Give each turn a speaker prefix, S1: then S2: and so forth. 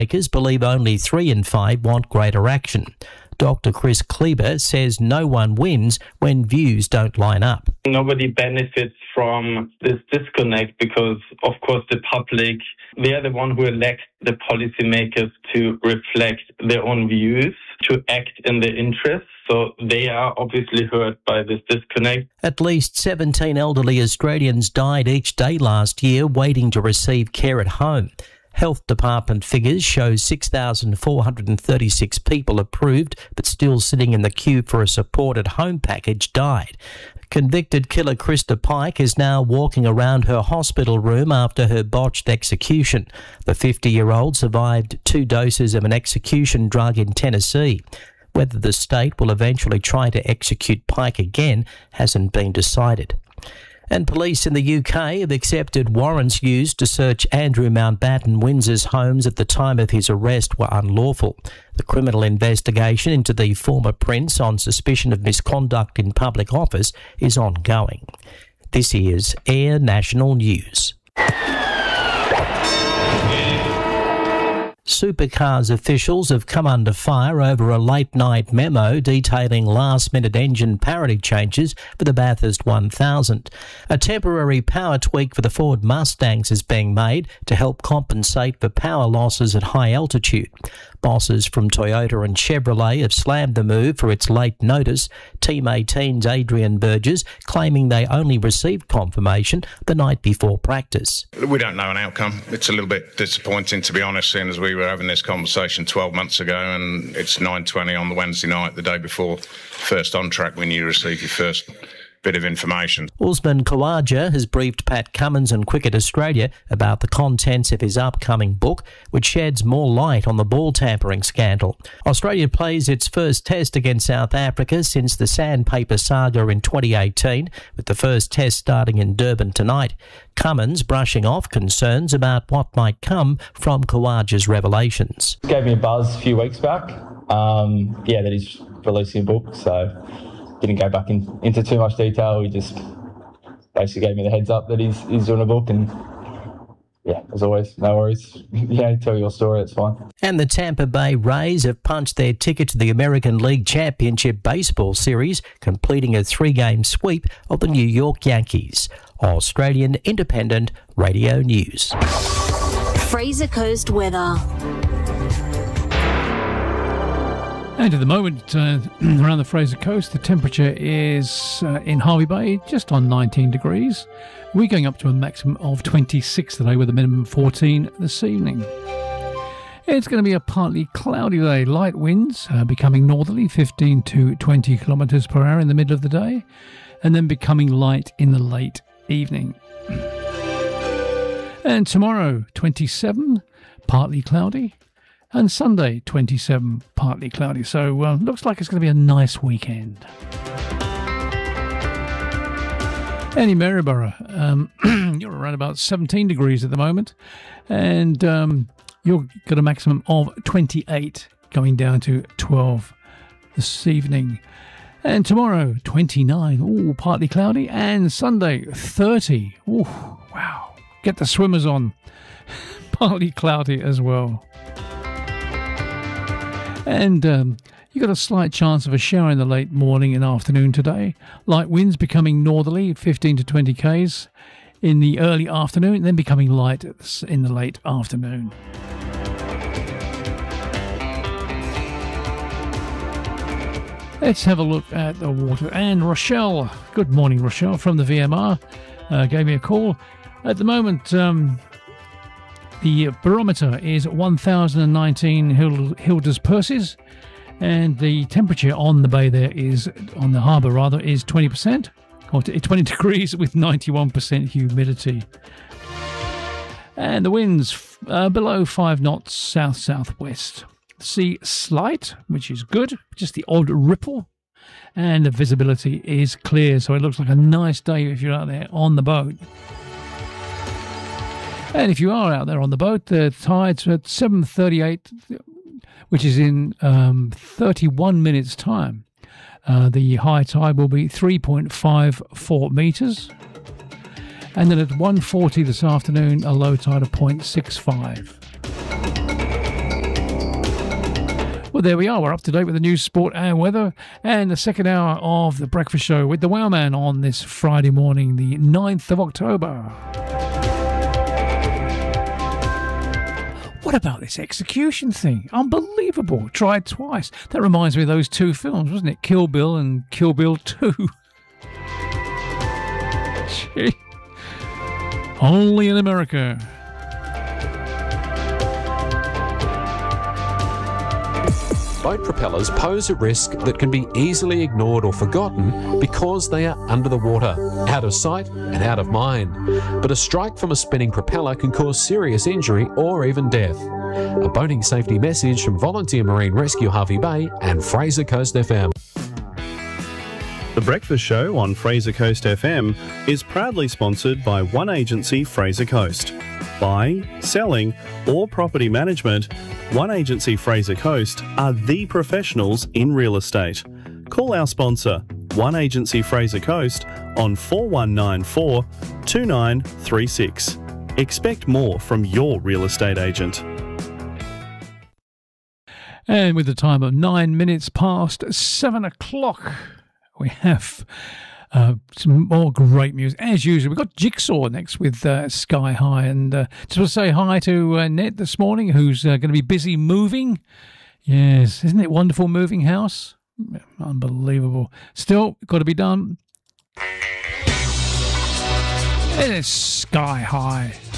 S1: Makers believe only 3 in 5 want greater action. Dr. Chris Kleber says no one wins when views don't line up.
S2: Nobody benefits from this disconnect because, of course, the public, they are the one who elect the policymakers to reflect their own views, to act in their interests. So they are obviously hurt by this disconnect.
S1: At least 17 elderly Australians died each day last year waiting to receive care at home. Health Department figures show 6,436 people approved but still sitting in the queue for a supported home package died. Convicted killer Krista Pike is now walking around her hospital room after her botched execution. The 50-year-old survived 2 doses of an execution drug in Tennessee. Whether the state will eventually try to execute Pike again hasn't been decided. And police in the UK have accepted warrants used to search Andrew Mountbatten Windsor's homes at the time of his arrest were unlawful. The criminal investigation into the former prince on suspicion of misconduct in public office is ongoing. This is Air National News. Supercars officials have come under fire over a late-night memo detailing last-minute engine parity changes for the Bathurst 1000. A temporary power tweak for the Ford Mustangs is being made to help compensate for power losses at high altitude. Bosses from Toyota and Chevrolet have slammed the move for its late notice. Team 18's Adrian Burgess claiming they only received confirmation the night before practice.
S3: We don't know an outcome. It's a little bit disappointing, to be honest, seeing as we were having this conversation 12 months ago and it's 9:20 on the Wednesday night, the day before first on track, when you receive your first bit of information.
S1: Usman Khawaja has briefed Pat Cummins and Cricket Australia about the contents of his upcoming book, which sheds more light on the ball tampering scandal. Australia plays its first test against South Africa since the sandpaper saga in 2018, with the first test starting in Durban tonight. Cummins brushing off concerns about what might come from Khawaja's revelations.
S4: Gave me a buzz a few weeks back, that he's releasing a book, so didn't go back into too much detail. He just basically gave me the heads up that he's doing a book, and as always, no worries. Tell your story, it's fine.
S1: And the Tampa Bay Rays have punched their ticket to the American League Championship Baseball Series, completing a 3-game sweep of the New York Yankees. Australian Independent Radio News.
S5: Fraser Coast weather.
S6: And at the moment, around the Fraser Coast, the temperature is in Hervey Bay just on 19 degrees. We're going up to a maximum of 26 today with a minimum of 14 this evening. It's going to be a partly cloudy day. Light winds becoming northerly, 15 to 20 kilometres per hour in the middle of the day, and then becoming light in the late evening. And tomorrow, 27, partly cloudy. And Sunday, 27, partly cloudy. So looks like it's going to be a nice weekend. Annie Maryborough, you're around about 17 degrees at the moment. And you've got a maximum of 28, going down to 12 this evening. And tomorrow, 29, partly cloudy. And Sunday, 30. Ooh, wow. Get the swimmers on. Partly cloudy as well. And you've got a slight chance of a shower in the late morning and afternoon today. Light winds becoming northerly, 15 to 20 k's in the early afternoon, then becoming light in the late afternoon. Let's have a look at the water. And Rochelle, good morning, Rochelle, from the VMR, gave me a call. At the moment, the barometer is 1,019 Hilders Perses, and the temperature on the bay there is, on the harbour rather, is 20%, or 20 degrees with 91% humidity. And the winds below 5 knots south-southwest. Sea slight, which is good, just the odd ripple, and the visibility is clear, so it looks like a nice day if you're out there on the boat. And if you are out there on the boat, the tide's at 7:38, which is in 31 minutes' time. The high tide will be 3.54 metres. And then at 1:40 this afternoon, a low tide of 0.65. Well, there we are. We're up to date with the news, sport and weather, and the second hour of the breakfast show with the Wowman on this Friday morning, the 9th of October. What about this execution thing? Unbelievable. Tried twice. That reminds me of those two films, wasn't it? Kill Bill and Kill Bill 2. Gee. Only in America.
S7: Boat propellers pose a risk that can be easily ignored or forgotten because they are under the water, out of sight and out of mind. But a strike from a spinning propeller can cause serious injury or even death. A boating safety message from Volunteer Marine Rescue Harvey Bay and Fraser Coast FM.
S8: The Breakfast Show on Fraser Coast FM is proudly sponsored by One Agency Fraser Coast. Buying, selling or property management, One Agency Fraser Coast are the professionals in real estate. Call our sponsor, One Agency Fraser Coast, on 4194 2936. Expect more from your real estate agent.
S6: And with the time of 9 minutes past 7 o'clock, we have some more great music. As usual, we've got Jigsaw next with Sky High. And just want to say hi to Ned this morning, who's going to be busy moving. Yes, isn't it wonderful moving house? Unbelievable. Still, got to be done. It is Sky High.